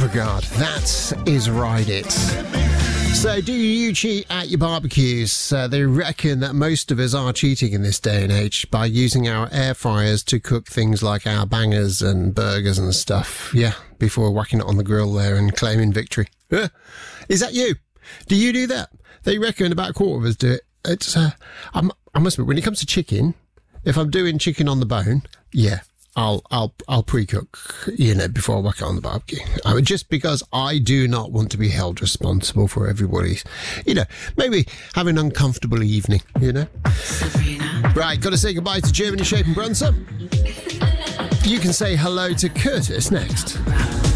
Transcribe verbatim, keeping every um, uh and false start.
Disregard. That is Ride It. So, do you cheat at your barbecues? Uh, they reckon that most of us are cheating in this day and age by using our air fryers to cook things like our bangers and burgers and stuff. Yeah, before whacking it on the grill there and claiming victory. Uh, is that you? Do you do that? They reckon about a quarter of us do it. It's, uh, I'm, I must admit, when it comes to chicken, if I'm doing chicken on the bone, yeah, I'll I'll I'll pre-cook, you know, before I whack it on the barbecue. I mean, just because I do not want to be held responsible for everybody's, you know, maybe have an uncomfortable evening, you know. Sabrina. Right, got to say goodbye to Germany, Shape and Brunson. You can say hello to Curtis next.